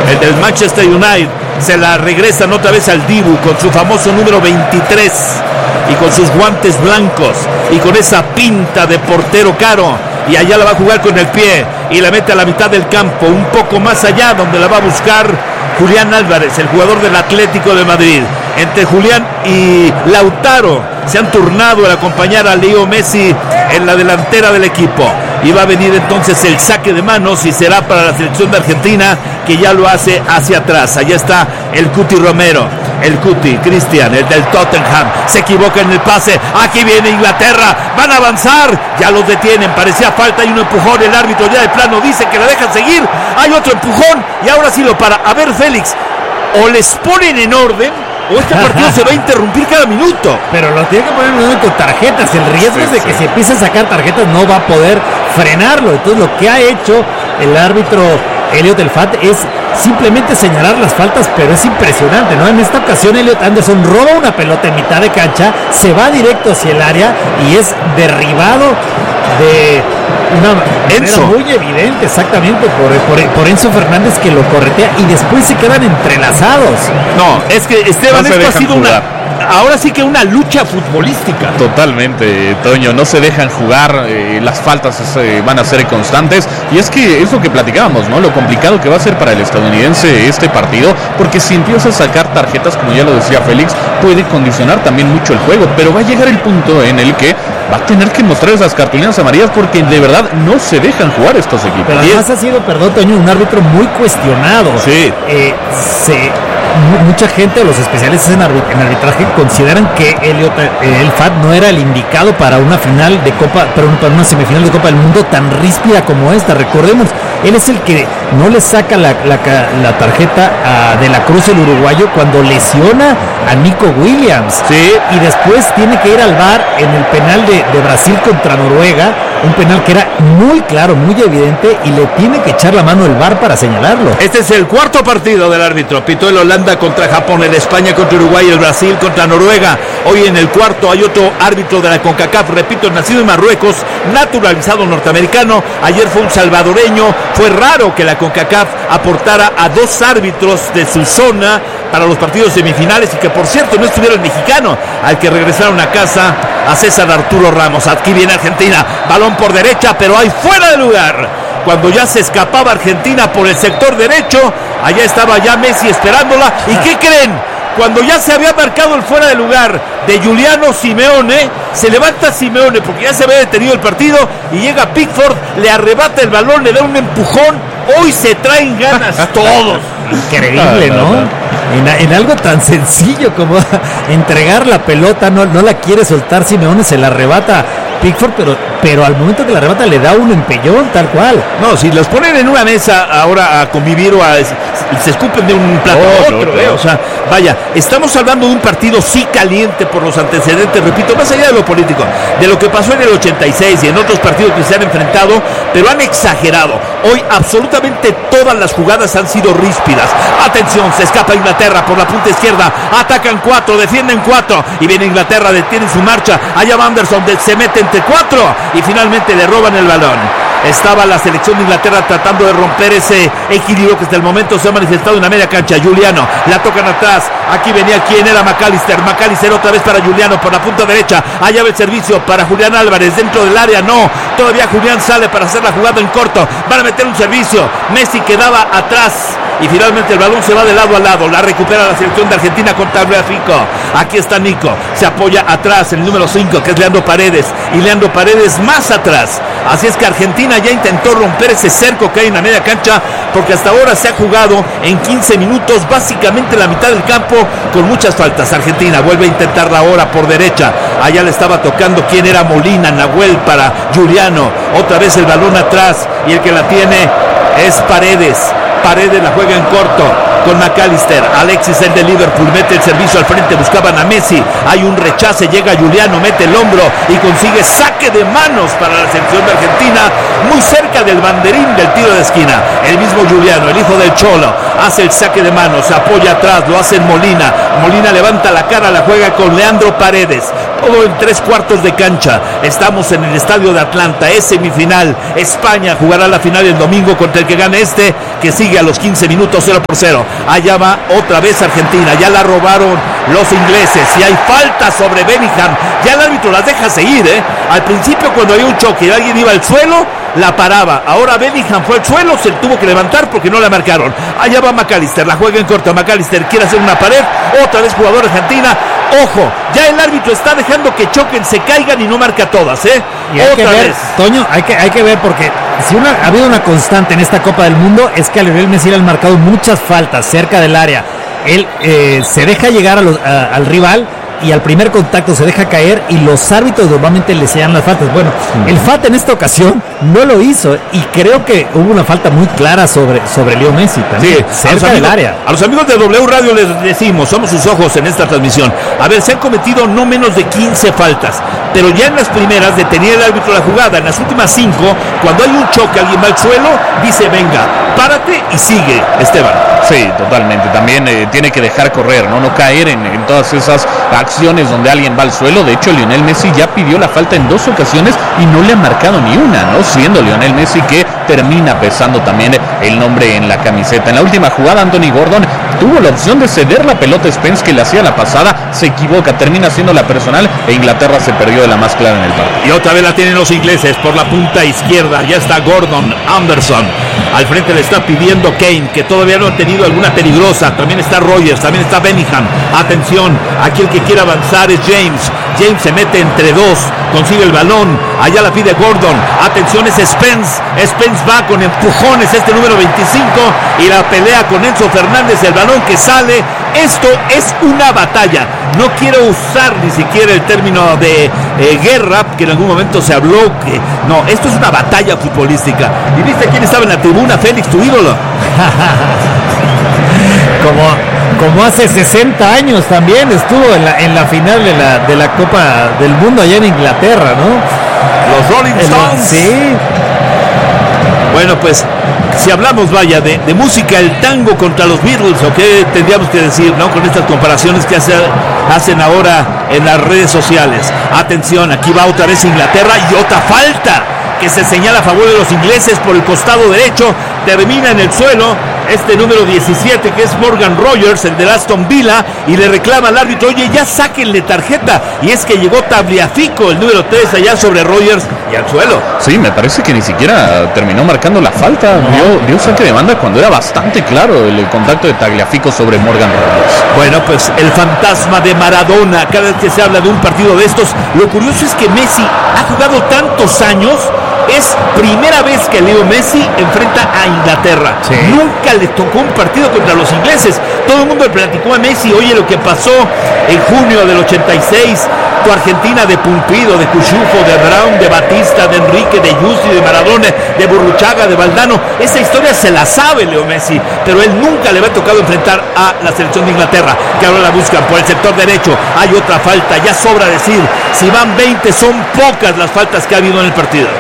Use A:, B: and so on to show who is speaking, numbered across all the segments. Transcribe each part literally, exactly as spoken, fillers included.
A: el del Manchester United. Se la regresan otra vez al Dibu con su famoso número veintitrés y con sus guantes blancos y con esa pinta de portero caro, y allá la va a jugar con el pie y la mete a la mitad del campo, un poco más allá, donde la va a buscar Julián Álvarez, el jugador del Atlético de Madrid. Entre Julián y Lautaro se han turnado el acompañar a Leo Messi en la delantera del equipo, y va a venir entonces el saque de manos, y será para la selección de Argentina, que ya lo hace hacia atrás. Allá está el Cuti Romero, el Cuti, Cristian, el del Tottenham, se equivoca en el pase. Aquí viene Inglaterra, van a avanzar, ya los detienen, parecía falta, hay un empujón, el árbitro ya de plano dice que la dejan seguir, hay otro empujón y ahora sí lo para. A ver, Félix, o les ponen en orden o este partido se va a interrumpir cada minuto.
B: Pero lo tiene que poner en orden con tarjetas. El riesgo sí, es de sí. que si empieza a sacar tarjetas no va a poder frenarlo. Entonces lo que ha hecho el árbitro Elliot El Fat es simplemente señalar las faltas, pero es impresionante, ¿no? En esta ocasión Elliot Anderson roba una pelota en mitad de cancha, se va directo hacia el área y es derribado de una manera muy evidente, exactamente, por, por, por Enzo Fernández, que lo corretea, y después se quedan entrelazados.
A: No, es que Esteban, no esto ha sido jugar. una... Ahora sí que una lucha futbolística.
C: Totalmente, Toño, no se dejan jugar, eh, las faltas eh, van a ser constantes, y es que es lo que platicábamos, ¿no? Lo complicado que va a ser para el estadounidense este partido, porque si empieza a sacar tarjetas, como ya lo decía Félix, puede condicionar también mucho el juego, pero va a llegar el punto en el que va a tener que mostrar esas cartulinas amarillas, porque de verdad no se dejan jugar estos equipos.
B: Pero además ha sido, perdón, Toño, un árbitro muy cuestionado.
A: Sí.
B: Eh, se... Mucha gente, los especialistas en, arbit- en arbitraje, consideran que Elliot eh, El Fat no era el indicado para una final de Copa, pero para una semifinal de Copa del Mundo tan ríspida como esta. Recordemos, él es el que no le saca la, la, la tarjeta a De la Cruz, el uruguayo, cuando lesiona a Nico Williams.
A: Sí.
B: Y después tiene que ir al V A R en el penal de, de Brasil contra Noruega, un penal que era muy claro, muy evidente, y le tiene que echar la mano el V A R para señalarlo.
A: Este es el cuarto partido del árbitro. Pitó el Holanda contra Japón, el España contra Uruguay, el Brasil contra Noruega. Hoy en el cuarto hay otro árbitro de la CONCACAF, repito, nacido en Marruecos, naturalizado norteamericano. Ayer fue un salvadoreño. Fue raro que la CONCACAF aportara a dos árbitros de su zona para los partidos semifinales, y que por cierto no estuviera el mexicano, al que regresaron a casa, a César Arturo Ramos. Aquí viene Argentina, balón por derecha, pero hay fuera de lugar. Cuando ya se escapaba Argentina por el sector derecho, allá estaba ya Messi esperándola. ¿Y qué creen? Cuando ya se había marcado el fuera de lugar de Giuliano Simeone, se levanta Simeone porque ya se había detenido el partido, y llega Pickford, le arrebata el balón, le da un empujón. Hoy se traen ganas todos.
B: Increíble, ¿no? En, en algo tan sencillo como entregar la pelota, no, no la quiere soltar Simeone, se la arrebata Pickford, pero, pero al momento que la arrebata le da un empellón, tal cual.
A: No, si los ponen en una mesa ahora a convivir o a, se escupen de un plato a otro, otro eh, o sea, vaya, estamos hablando de un partido sí caliente por los antecedentes, repito, más allá de lo político, de lo que pasó en el ochenta y seis y en otros partidos que se han enfrentado, pero han exagerado. Hoy absolutamente todas las jugadas han sido ríspidas. Atención, se escapa Inglaterra por la punta izquierda, atacan cuatro, defienden cuatro, y viene Inglaterra, detiene su marcha, allá va Anderson, se mete entre cuatro y finalmente le roban el balón. Estaba la selección de Inglaterra tratando de romper ese equilibrio que hasta el momento se ha manifestado en la media cancha. Giuliano, la tocan atrás, aquí venía quien era McAllister, McAllister otra vez para Giuliano por la punta derecha, allá va el servicio para Julián Álvarez dentro del área, no, todavía Julián sale para hacer la jugada en corto, van a meter un servicio, Messi quedaba atrás, y finalmente el balón se va de lado a lado, la recupera la selección de Argentina contra México. Aquí está Nico, se apoya atrás el número cinco, que es Leandro Paredes, y Leandro Paredes más atrás. Así es que Argentina ya intentó romper ese cerco que hay en la media cancha, porque hasta ahora se ha jugado en quince minutos básicamente la mitad del campo con muchas faltas. Argentina vuelve a intentarla ahora por derecha, allá le estaba tocando quien era Molina, Nahuel para Giuliano, otra vez el balón atrás, y el que la tiene es Paredes. Paredes la juega en corto con McAllister. Alexis, el de Liverpool, mete el servicio al frente, buscaban a Messi, hay un rechace, llega Giuliano, mete el hombro y consigue saque de manos para la selección de Argentina, muy cerca del banderín del tiro de esquina. El mismo Giuliano, el hijo del Cholo, hace el saque de manos, se apoya atrás, lo hace Molina. Molina levanta la cara, la juega con Leandro Paredes. todo en tres cuartos de cancha. Estamos en el estadio de Atlanta, es semifinal. España jugará la final el domingo contra el que gane este, que sigue a los quince minutos cero por cero. Allá va otra vez Argentina, ya la robaron los ingleses y hay falta sobre Bellingham. Ya el árbitro las deja seguir, ¿eh? Al principio, cuando había un choque y alguien iba al suelo, la paraba. Ahora Bellingham fue al suelo, se tuvo que levantar porque no la marcaron. Allá va McAllister, la juega en corto. McAllister quiere hacer una pared, otra vez jugador argentina. Ojo, ya el árbitro está dejando que choquen, se caigan y no marca todas, ¿eh?
B: Y hay
A: otra
B: que ver,
A: vez.
B: Toño, hay que, hay que ver porque si una, ha habido una constante en esta Copa del Mundo es que a Lionel Messi le han marcado muchas faltas cerca del área. Él eh, se deja llegar a los, a, al rival y al primer contacto se deja caer y los árbitros normalmente le señalan las faltas. Bueno, el F A T en esta ocasión no lo hizo y creo que hubo una falta muy clara sobre, sobre Leo Messi también,
A: sí,
B: cerca
A: amigos,
B: del área.
A: A los amigos de W Radio les decimos, somos sus ojos en esta transmisión. A ver, se han cometido no menos de quince faltas, pero ya en las primeras detenía el árbitro la jugada. En las últimas cinco, cuando hay un choque, alguien va al suelo, dice venga, párate y sigue, Esteban.
C: Sí, totalmente. También eh, tiene que dejar correr, no no caer en, en todas esas acciones donde alguien va al suelo. De hecho, Lionel Messi ya pidió la falta en dos ocasiones y no le ha marcado ni una, ¿no? Siendo Lionel Messi que termina pesando también el nombre en la camiseta. En la última jugada, Anthony Gordon tuvo la opción de ceder la pelota a Spence, que le hacía la pasada, se equivoca, termina siendo la personal e Inglaterra se perdió de la más clara en el partido.
A: Y otra vez la tienen los ingleses por la punta izquierda. Ya está Gordon, Anderson. Al frente le está pidiendo Kane, que todavía no ha tenido alguna peligrosa. También está Rogers, también está Bellingham. Atención, aquí el que quiere avanzar es James. James se mete entre dos, consigue el balón. Allá la pide Gordon. Atención, es Spence. Spence va con empujones, este número veinticinco, y la pelea con Enzo Fernández. El balón que sale. Esto es una batalla. No quiero usar ni siquiera el término de eh, guerra, que en algún momento se habló. Que no, esto es una batalla futbolística. ¿Y viste quién estaba en la tribuna? Félix, tu ídolo.
B: como, como hace sesenta años también estuvo en la, en la final de la, de la Copa del Mundo allá en Inglaterra, ¿no?
A: Los Rolling Stones.
B: Sí.
A: Bueno, pues si hablamos, vaya, de, de música, el tango contra los Beatles, o qué tendríamos que decir, ¿no? Con estas comparaciones que hace, hacen ahora en las redes sociales. Atención, aquí va otra vez Inglaterra y otra falta que se señala a favor de los ingleses por el costado derecho. Termina en el suelo este número diecisiete, que es Morgan Rogers, el de Aston Villa, y le reclama al árbitro, oye, ya sáquenle tarjeta. Y es que llegó Tagliafico, el número tres, allá sobre Rogers y al suelo.
C: Sí, me parece que ni siquiera terminó marcando la falta. Dio, dio saque de banda cuando era bastante claro el, el contacto de Tagliafico sobre Morgan Rogers.
A: Bueno, pues el fantasma de Maradona. Cada vez que se habla de un partido de estos, lo curioso es que Messi ha jugado tantos años. Es primera vez que Leo Messi enfrenta a Inglaterra. Sí. Nunca le tocó un partido contra los ingleses. Todo el mundo le platicó a Messi, oye, lo que pasó en junio del ochenta y seis, tu Argentina de Pumpido, de Cuchufo, de Brown, de Batista, de Enrique, de Yusi, de Maradona, de Burruchaga, de Valdano. Esa historia se la sabe Leo Messi, pero él nunca le había tocado enfrentar a la selección de Inglaterra, que ahora la buscan por el sector derecho. Hay otra falta, ya sobra decir, si van veinte, son pocas las faltas que ha habido en el partido.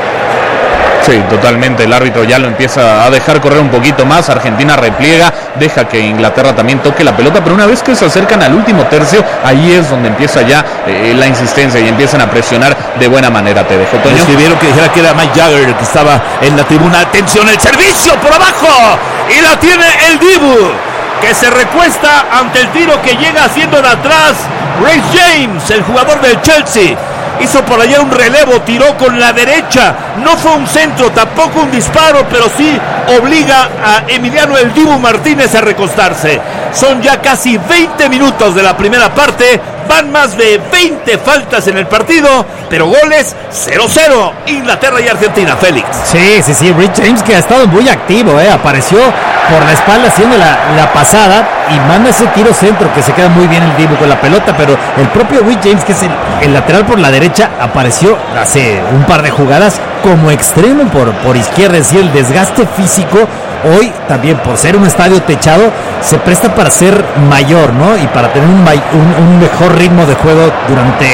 C: Sí, totalmente, el árbitro ya lo empieza a dejar correr un poquito más. Argentina repliega, deja que Inglaterra también toque la pelota, pero una vez que se acercan al último tercio, ahí es donde empieza ya eh, la insistencia y empiezan a presionar de buena manera. Te dejo, Toño.
A: Escribieron que dijera que era Mike Jagger el que estaba en la tribuna. Atención, el servicio por abajo, y la tiene el Dibu, que se recuesta ante el tiro que llega haciendo de atrás Reece James, el jugador del Chelsea. Hizo por allá un relevo, tiró con la derecha. No fue un centro, tampoco un disparo, pero sí obliga a Emiliano el Dibu Martínez a recostarse. Son ya casi veinte minutos de la primera parte. Van más de veinte faltas en el partido, pero goles cero cero. Inglaterra y Argentina, Félix.
B: Sí, sí, sí. Reece James, que ha estado muy activo, ¿eh? Apareció por la espalda haciendo la, la pasada y manda ese tiro centro que se queda muy bien el Dibu con la pelota, pero el propio Reece James, que es el, el lateral por la derecha, apareció hace un par de jugadas como extremo por, por izquierda. Es decir, el desgaste físico hoy también, por ser un estadio techado, se presta para ser mayor, ¿no? Y para tener un, un, un mejor ritmo de juego durante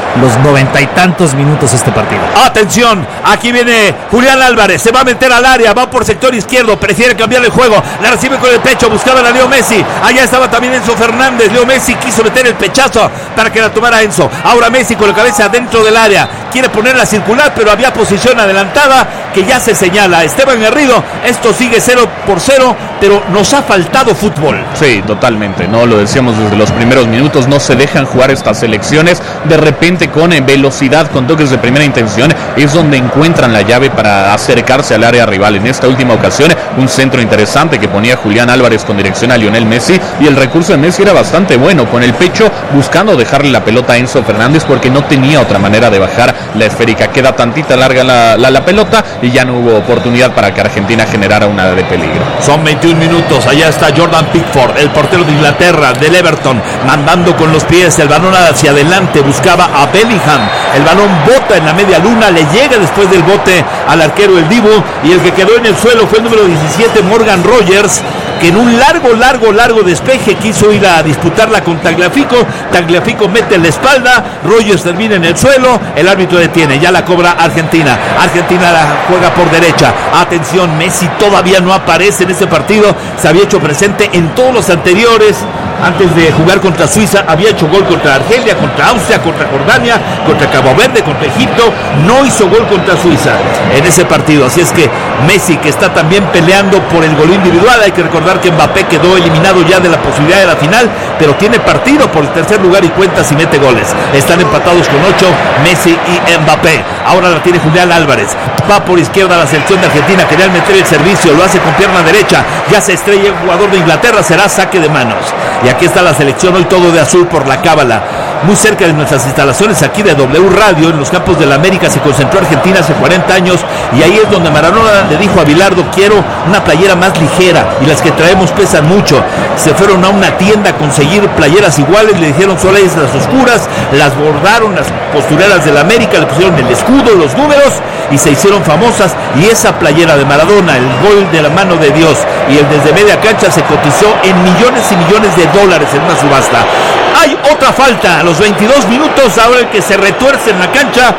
B: los noventa y tantos minutos este partido.
A: Atención, aquí viene Julián Álvarez, se va a meter al área, va por sector izquierdo, prefiere cambiar el juego, la recibe con el pecho, buscaba a Leo Messi, allá estaba también Enzo Fernández, Leo Messi quiso meter el pechazo para que la tomara Enzo, ahora Messi con la cabeza dentro del área, quiere ponerla circular, pero había posición adelantada que ya se señala. Esteban Garrido, esto sigue cero por cero, pero nos ha faltado fútbol.
C: Sí, totalmente, no lo decíamos desde los primeros minutos, no se dejan jugar estas selecciones, de repente con velocidad, con toques de primera intención, es donde encuentran la llave para acercarse al área rival. En esta última ocasión, un centro interesante que ponía Julián Álvarez con dirección a Lionel Messi, y el recurso de Messi era bastante bueno, con el pecho buscando dejarle la pelota a Enzo Fernández porque no tenía otra manera de bajar la esférica. Queda tantita larga la, la, la pelota y ya no hubo oportunidad para que Argentina generara una de peligro.
A: Son veintiún minutos, allá está Jordan Pickford, el portero de Inglaterra, del Everton, mandando con los pies el balón hacia adelante, buscaba a Bellingham, el balón bota en la media luna, le llega después del bote al arquero el Dibu, y el que quedó en el suelo fue el número diecisiete, Morgan Rogers, que en un largo, largo, largo despeje quiso ir a disputarla con Tagliafico. Tagliafico mete en la espalda, Rogers termina en el suelo, el árbitro detiene, ya la cobra Argentina. Argentina la juega por derecha. Atención, Messi todavía no aparece en este partido, se había hecho presente en todos los anteriores. Antes de jugar contra Suiza, había hecho gol contra Argelia, contra Austria, contra Jordania, contra Cabo Verde, contra Egipto. No hizo gol contra Suiza en ese partido. Así es que Messi, que está también peleando por el gol individual. Hay que recordar que Mbappé quedó eliminado ya de la posibilidad de la final, pero tiene partido por el tercer lugar y cuenta si mete goles. Están empatados con ocho, Messi y Mbappé. Ahora la tiene Julián Álvarez. Va por izquierda la selección de Argentina. Quería meter el servicio, lo hace con pierna derecha. Ya se estrella el jugador de Inglaterra, será saque de manos. Y aquí está la selección, hoy todo de azul por la cábala. Muy cerca de nuestras instalaciones aquí de W Radio, en los campos de la América, se concentró Argentina hace cuarenta años, y ahí es donde Maradona le dijo a Bilardo: quiero una playera más ligera, y las que traemos pesan mucho. Se fueron a una tienda a conseguir playeras iguales, le dijeron solo es las oscuras, las bordaron las costureras de la América, le pusieron el escudo, los números, y se hicieron famosas. Y esa playera de Maradona, el gol de la mano de Dios y el desde media cancha, se cotizó en millones y millones de dólares en una subasta. Hay otra falta a los veintidós minutos, ahora el que se retuerce en la cancha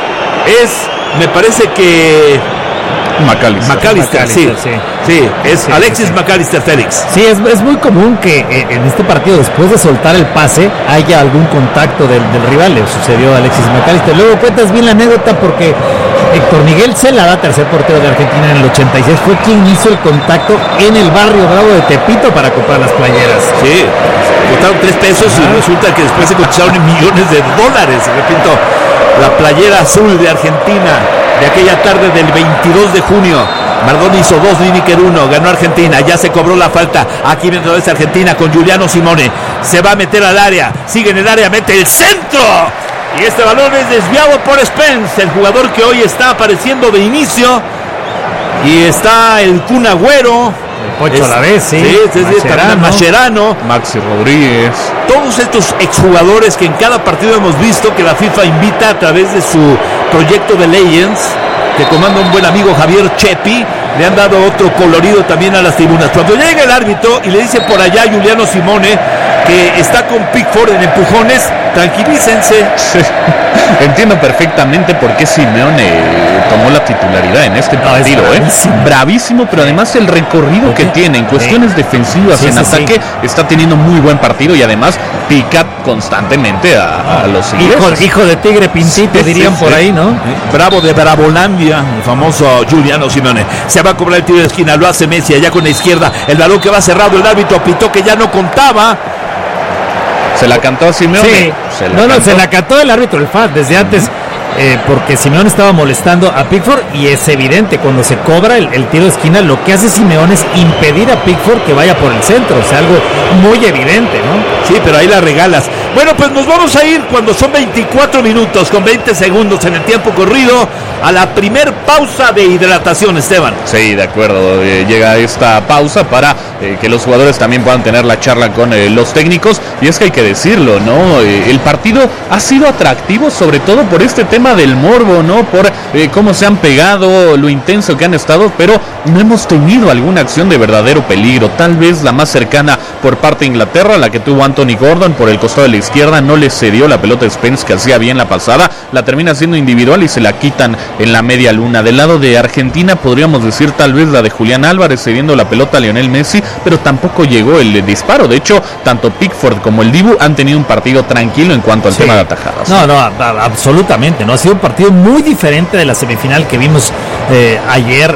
A: es, me parece que
C: McAllister.
A: McAllister, sí, sí, sí, es sí, Alexis sí. McAllister Félix.
B: Sí, es, es muy común que eh, en este partido, después de soltar el pase, haya algún contacto del, del rival. Le sucedió a Alexis McAllister. Luego cuentas bien la anécdota porque Héctor Miguel Celada, tercer portero de Argentina en el ochenta y seis, fue quien hizo el contacto en el barrio Bravo de Tepito para comprar las playeras.
A: Sí, costaron tres pesos ah. y resulta que después se cotizaron en millones de dólares. Repito, la playera azul de Argentina de aquella tarde del veintidós de junio. Maradona hizo dos, Lineker uno, ganó Argentina, ya se cobró la falta. Aquí viene otra vez Argentina con Giuliano Simone, se va a meter al área, sigue en el área, mete el centro, y este balón es desviado por Spence, el jugador que hoy está apareciendo de inicio, y está el Kun Agüero,
B: Pocho a la vez, sí,
A: sí, sí, sí Mascherano, Mascherano,
C: Maxi Rodríguez,
A: todos estos exjugadores que en cada partido hemos visto que la FIFA invita a través de su proyecto de Legends, que comanda un buen amigo Javier Chepi. Le han dado otro colorido también a las tribunas. Cuando llega el árbitro y le dice por allá a Giuliano Simone que está con Pickford en empujones, tranquilícense.
C: Sí. Entiendo perfectamente por qué Simeone tomó la titularidad en este partido. No, es bravísimo. ¿eh? bravísimo, pero además el recorrido que tiene en cuestiones sí. defensivas, sí, en sí, ataque, sí. está teniendo muy buen partido, y además pica constantemente a, a los
B: ingleses. Hijo, hijo de tigre pintito, sí, dirían sí, por sí. ahí, ¿no?
A: Bravo de Bravolandia, el famoso Giuliano Simone. Se va a cobrar el tiro de esquina, lo hace Messi allá con la izquierda, el balón que va cerrado, el árbitro pitó que ya no contaba.
C: Se la cantó a Simeone.
B: Sí.
C: Se
B: no, no, cantó. se la cantó el árbitro, el F A D, desde antes, eh, porque Simeone estaba molestando a Pickford, y es evidente, cuando se cobra el, el tiro de esquina, lo que hace Simeone es impedir a Pickford que vaya por el centro, o sea, algo muy evidente, ¿no?
A: Sí, pero ahí la regalas. Bueno, pues nos vamos a ir cuando son veinticuatro minutos con veinte segundos en el tiempo corrido a la primer pausa de hidratación, Esteban.
C: Sí, de acuerdo, eh, llega esta pausa para eh, que los jugadores también puedan tener la charla con eh, los técnicos, y es que hay que decirlo, ¿no? Eh, el partido ha sido atractivo sobre todo por este tema del morbo, ¿no? Por eh, cómo se han pegado, lo intenso que han estado, pero no hemos tenido alguna acción de verdadero peligro. Tal vez la más cercana por parte de Inglaterra, la que tuvo Anthony Gordon por el costado de la izquierda, no le cedió la pelota a Spence, que hacía bien la pasada, la termina haciendo individual y se la quitan en la media luna. Del lado de Argentina podríamos decir tal vez la de Julián Álvarez cediendo la pelota a Lionel Messi, pero tampoco llegó el disparo. De hecho, tanto Pickford como el Dibu han tenido un partido tranquilo en cuanto al sí. tema de atajadas.
B: No, no, a, a, absolutamente, no ha sido un partido muy diferente de la semifinal que vimos eh, ayer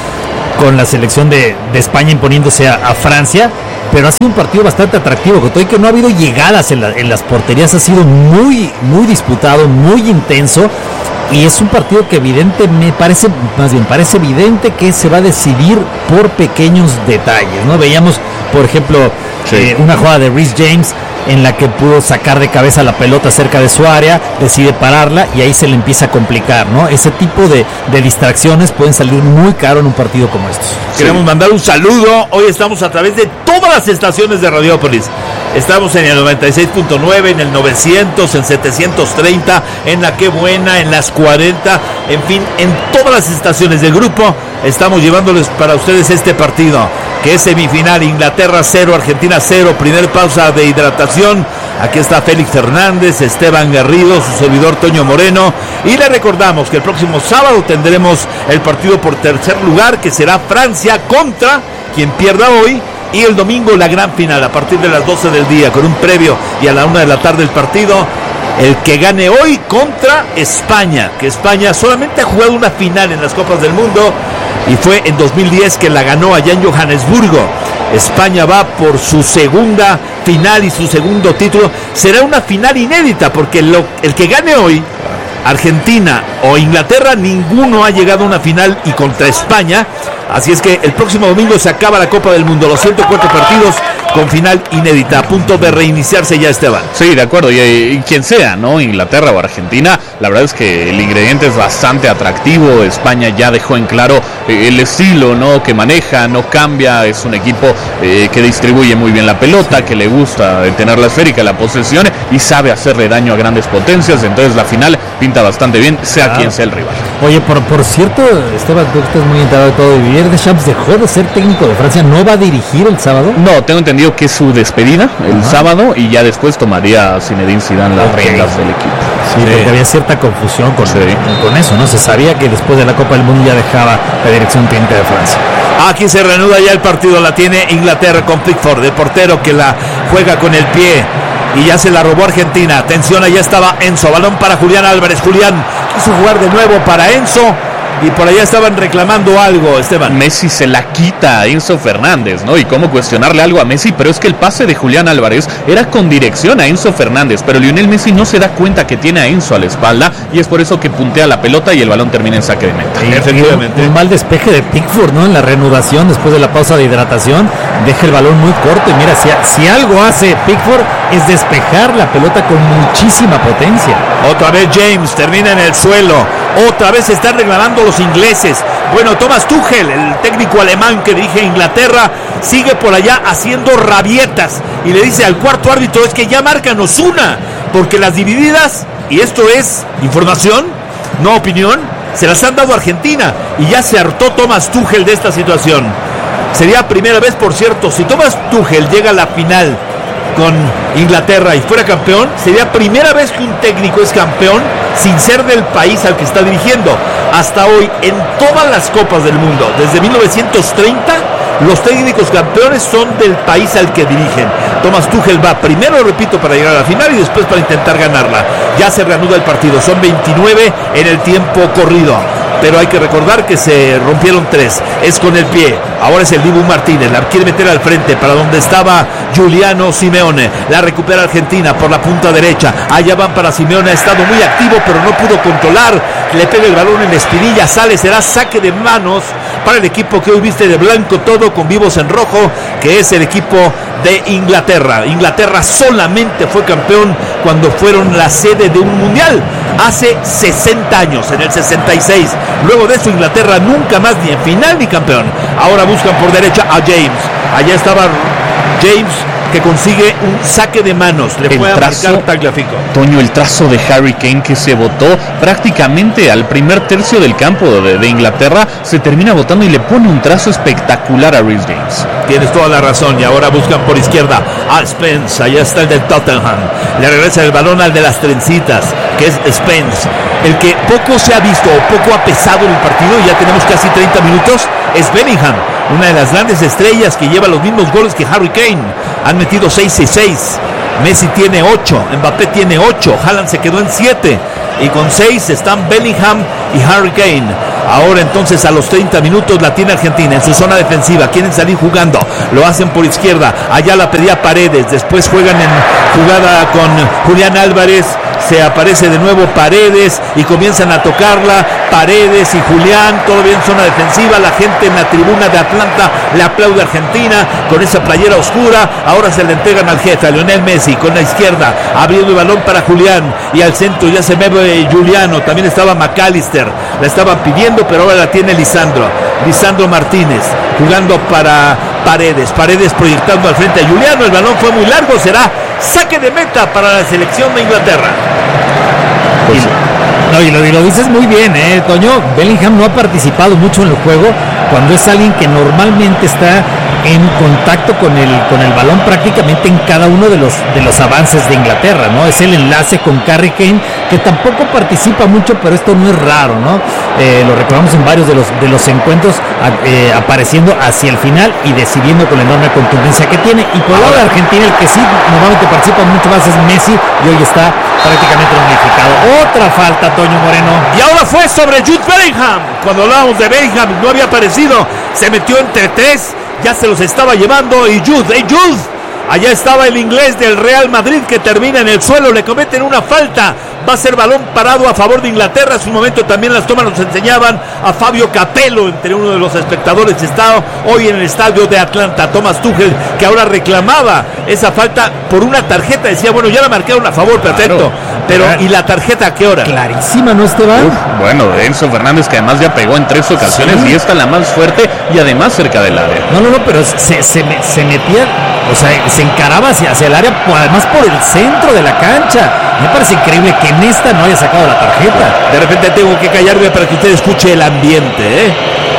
B: con la selección de, de España imponiéndose a, a Francia, pero ha sido un partido bastante atractivo, con todo y que no ha habido llegadas en, la, en las porterías, ha sido muy, muy disputado, muy intenso, y es un partido que evidente, me parece, más bien parece evidente que se va a decidir por pequeños detalles, ¿no? Veíamos, por ejemplo, sí. eh, una jugada de Reece James en la que pudo sacar de cabeza la pelota cerca de su área, decide pararla y ahí se le empieza a complicar, ¿no? Ese tipo de, de distracciones pueden salir muy caro en un partido como estos.
A: Queremos sí. mandar un saludo. Hoy estamos a través de todas las estaciones de Radiópolis. Estamos en el noventa y seis punto nueve, en el novecientos, en setecientos treinta, en la Qué Buena, en las cuarenta, en fin, en todas las estaciones del grupo estamos llevándoles para ustedes este partido, que es semifinal, Inglaterra cero, Argentina cero, primer pausa de hidratación. Aquí está Félix Hernández, Esteban Garrido, su servidor Toño Moreno, y le recordamos que el próximo sábado tendremos el partido por tercer lugar, que será Francia contra quien pierda hoy, y el domingo la gran final a partir de las doce del día, con un previo y a la una de la tarde el partido. El que gane hoy contra España, que España solamente ha jugado una final en las Copas del Mundo y fue en dos mil diez que la ganó allá en Johannesburgo. España va por su segunda final y su segundo título. Será una final inédita porque lo, el que gane hoy, Argentina o Inglaterra, ninguno ha llegado a una final y contra España. Así es que el próximo domingo se acaba la Copa del Mundo, los ciento cuatro partidos con final inédita, a punto de reiniciarse ya, Esteban.
C: Sí, de acuerdo, y, y quien sea, ¿no? Inglaterra o Argentina, la verdad es que el ingrediente es bastante atractivo. España ya dejó en claro eh, el estilo, ¿no? Que maneja, no cambia, es un equipo eh, que distribuye muy bien la pelota, que le gusta tener la esférica, la posesión, y sabe hacerle daño a grandes potencias. Entonces la final pinta bastante bien, sea claro. quien sea el rival.
B: Oye, por, por cierto, Esteban, tú estás muy enterado de todo. Didier Deschamps dejó de ser técnico de Francia, ¿no va a dirigir el sábado?
C: No, tengo entendido que es su despedida el Ajá. sábado, y ya después tomaría Zinedine Zidane las okay. riendas del equipo.
B: Sí, sí, porque había cierta confusión con, sí. con eso, ¿no? Se sabía que después de la Copa del Mundo ya dejaba la dirección técnica de Francia.
A: Aquí se reanuda ya el partido, la tiene Inglaterra con Pickford, el portero que la juega con el pie. Y ya se la robó Argentina. Atención, allá estaba Enzo. Balón para Julián Álvarez. Julián quiso jugar de nuevo para Enzo. Y por allá estaban reclamando algo, Esteban.
C: Messi se la quita a Enzo Fernández, ¿no? Y cómo cuestionarle algo a Messi, pero es que el pase de Julián Álvarez era con dirección a Enzo Fernández, pero Lionel Messi no se da cuenta que tiene a Enzo a la espalda, y es por eso que puntea la pelota y el balón termina en saque de meta.
B: Sí, efectivamente. Un, un mal despeje de Pickford, ¿no? En la reanudación, después de la pausa de hidratación, deja el balón muy corto, y mira, si, si algo hace Pickford es despejar la pelota con muchísima potencia.
A: Otra vez James termina en el suelo. Otra vez se están reclamando los ingleses. Bueno, Thomas Tuchel, el técnico alemán que dirige Inglaterra, sigue por allá haciendo rabietas y le dice al cuarto árbitro: es que ya márcanos una, porque las divididas, y esto es información, no opinión, se las han dado a Argentina, y ya se hartó Thomas Tuchel de esta situación. Sería primera vez, por cierto, si Thomas Tuchel llega a la final con Inglaterra y fuera campeón, sería primera vez que un técnico es campeón sin ser del país al que está dirigiendo. Hasta hoy, en todas las Copas del Mundo, desde mil novecientos treinta, los técnicos campeones son del país al que dirigen. Thomas Tuchel va primero, repito, para llegar a la final y después para intentar ganarla. Ya se reanuda el partido, son veintinueve en el tiempo corrido, pero hay que recordar que se rompieron tres. Es con el pie. Ahora es el Dibu Martínez. La quiere meter al frente para donde estaba Giuliano Simeone. La recupera Argentina por la punta derecha. Allá van para Simeone. Ha estado muy activo, pero no pudo controlar. Le pega el balón en la espinilla. Sale. Será saque de manos para el equipo que hoy viste de blanco todo con vivos en rojo, que es el equipo de Inglaterra. Inglaterra solamente fue campeón cuando fueron la sede de un mundial hace sesenta años, en el sesenta y seis. Luego de eso Inglaterra nunca más ni en final ni campeón. Ahora buscan por derecha a James. Allá estaba James que consigue un saque de manos. Le puede marcar Tagliafico.
C: Toño, el trazo de Harry Kane que se botó prácticamente al primer tercio del campo de, de Inglaterra, se termina botando y le pone un trazo espectacular a Reece James.
A: Tienes toda la razón, y ahora buscan por izquierda a Spence. Allá está el del Tottenham. Le regresa el balón al de las trencitas, que es Spence. El que poco se ha visto o poco ha pesado en el partido, y ya tenemos casi treinta minutos, es Bellingham, una de las grandes estrellas que lleva los mismos goles que Harry Kane. Han metido seis y seis. Messi tiene ocho, Mbappé tiene ocho, Haaland se quedó en siete, y con seis están Bellingham y Harry Kane. Ahora entonces a los treinta minutos la tiene Argentina en su zona defensiva, quieren salir jugando, lo hacen por izquierda, allá la pedía Paredes, después juegan en jugada con Julián Álvarez, se aparece de nuevo Paredes y comienzan a tocarla, Paredes y Julián, todavía en zona defensiva, la gente en la tribuna de Atlanta le aplaude a Argentina con esa playera oscura. Ahora se le entregan al jefe, a Lionel Messi, con la izquierda, abriendo el balón para Julián, y al centro ya se mueve Juliano, también estaba McAllister, la estaban pidiendo, pero ahora la tiene Lisandro, Lisandro Martínez, jugando para Paredes, Paredes proyectando al frente a Juliano, el balón fue muy largo, será saque de meta para la selección de Inglaterra.
B: Pues, no, y lo, y lo dices muy bien, eh, Toño. Bellingham no ha participado mucho en el juego cuando es alguien que normalmente está en contacto con el con el balón prácticamente en cada uno de los de los avances de Inglaterra, ¿no? Es el enlace con Harry Kane, que tampoco participa mucho, pero esto no es raro, ¿no? Eh, lo recordamos en varios de los de los encuentros, eh, apareciendo hacia el final y decidiendo con la enorme contundencia que tiene. Y por el lado de Argentina, el que sí normalmente participa mucho más es Messi, y hoy está prácticamente unificado. Otra falta, Toño Moreno.
A: Y ahora fue sobre Jude Bellingham. Cuando hablábamos de Bellingham, no había aparecido, se metió entre tres, ya se los estaba llevando, y Jude, ¡hey Jude! Allá estaba el inglés del Real Madrid, que termina en el suelo, le cometen una falta, va a ser balón parado a favor de Inglaterra. Hace un momento también las tomas nos enseñaban a Fabio Capello entre uno de los espectadores que está hoy en el estadio de Atlanta, Thomas Tuchel, que ahora reclamaba esa falta por una tarjeta, decía, bueno, ya la marcaron a favor, perfecto, claro, pero claro. ¿Y la tarjeta a qué hora?
B: Clarísima, ¿no, Esteban? Uf,
C: bueno, Enzo Fernández, que además ya pegó en tres ocasiones, sí, y esta la más fuerte y además cerca del área.
B: No, no, no, pero se, se, se metía, o sea, se encaraba hacia, hacia el área, además por el centro de la cancha. Me parece increíble que en esta no haya sacado la tarjeta.
A: De repente tengo que callarme para que usted escuche el ambiente, ¿eh?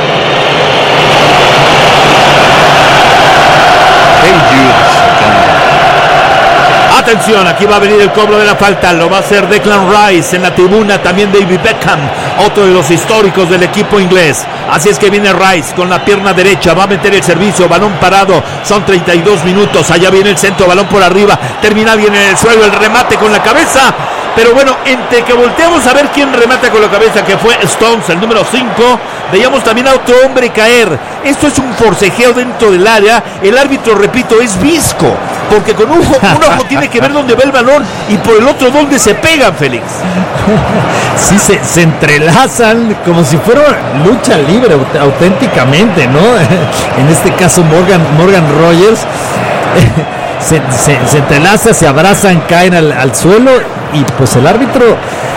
A: Atención, aquí va a venir el cobro de la falta, lo va a hacer Declan Rice, en la tribuna también David Beckham, otro de los históricos del equipo inglés. Así es que viene Rice con la pierna derecha, va a meter el servicio, balón parado, son treinta y dos minutos, allá viene el centro, balón por arriba, termina bien en el suelo, el remate con la cabeza. Pero bueno, entre que volteamos a ver quién remata con la cabeza, que fue Stones, el número cinco, veíamos también a otro hombre caer. Esto es un forcejeo dentro del área. El árbitro, repito, es visco, porque con un ojo, un ojo tiene que ver dónde va el balón y por el otro dónde se pegan, Félix.
B: Sí, se, se entrelazan como si fuera lucha libre auténticamente, ¿no? En este caso Morgan, Morgan Rogers. Se, se, se entrelazan, se abrazan, caen al, al suelo, y pues el árbitro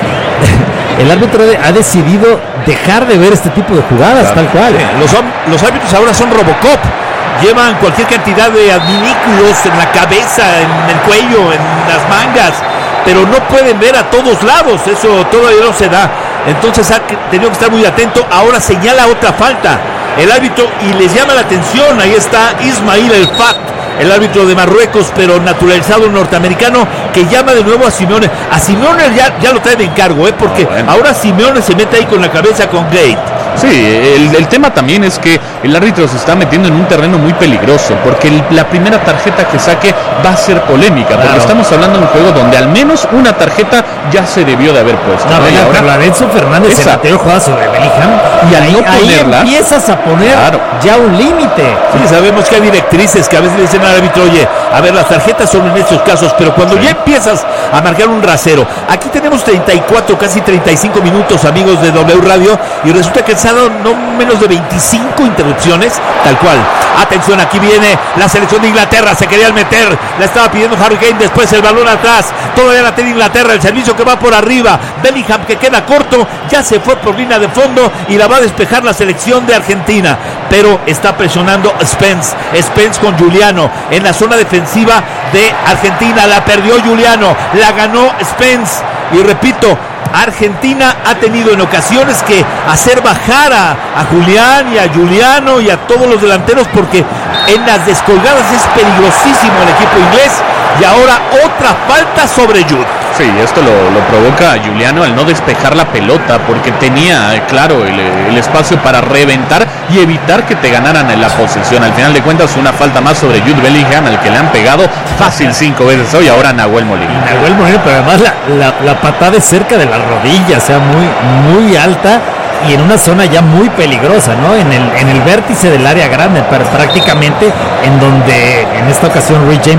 B: el árbitro ha decidido dejar de ver este tipo de jugadas, claro, tal cual.
A: Los, los árbitros ahora son Robocop, llevan cualquier cantidad de adminículos en la cabeza, en el cuello, en las mangas, pero no pueden ver a todos lados, eso todavía no se da. Entonces ha tenido que estar muy atento. Ahora señala otra falta el árbitro y les llama la atención. Ahí está Ismail El Fat, el árbitro de Marruecos, pero naturalizado norteamericano, que llama de nuevo a Simeone. A Simeone ya, ya lo trae de encargo, ¿eh? Porque oh, bueno. ahora Simeone se mete ahí con la cabeza con Gate.
C: Sí, el, el tema también es que el árbitro se está metiendo en un terreno muy peligroso, porque el, la primera tarjeta que saque va a ser polémica, claro, porque estamos hablando de un juego donde al menos una tarjeta ya se debió de haber puesto.
B: No, ¿no? Ahora, la de Enzo Fernández esa, en la anterior jugada sobre Bellingham, y al no ponerla, ahí empiezas a poner claro. ya un límite.
A: Sí, sabemos que hay directrices que a veces le dicen al árbitro, oye, a ver, las tarjetas son en estos casos, pero cuando sí. ya empiezas a marcar un rasero. Aquí tenemos treinta y cuatro, casi treinta y cinco minutos, amigos de W Radio, y resulta que se han dado no menos de veinticinco interrupciones, tal cual. Atención, aquí viene la selección de Inglaterra, se querían meter, la estaba pidiendo Harry Kane, después el balón atrás, todavía la tiene Inglaterra, el servicio que va por arriba. Bellingham que queda corto, ya se fue por línea de fondo y la va a despejar la selección de Argentina. Pero está presionando Spence. Spence con Giuliano en la zona defensiva de Argentina. La perdió Giuliano, la ganó Spence. Y repito, Argentina ha tenido en ocasiones que hacer bajar a, a Julián y a Giuliano y a todos los delanteros, porque en las descolgadas es peligrosísimo el equipo inglés. Y ahora otra falta sobre Jude.
C: Sí, esto lo, lo provoca a Giuliano al no despejar la pelota, porque tenía, claro, el, el espacio para reventar y evitar que te ganaran en la posesión. Al final de cuentas, una falta más sobre Jude Bellingham, al que le han pegado fácil cinco veces hoy, ahora Nahuel Molina.
B: Y Nahuel Molina, pero además la, la, la patada es cerca de la rodilla, o sea, muy, muy alta y en una zona ya muy peligrosa, ¿no? En el, en el vértice del área grande, prácticamente, en donde en esta ocasión Reece James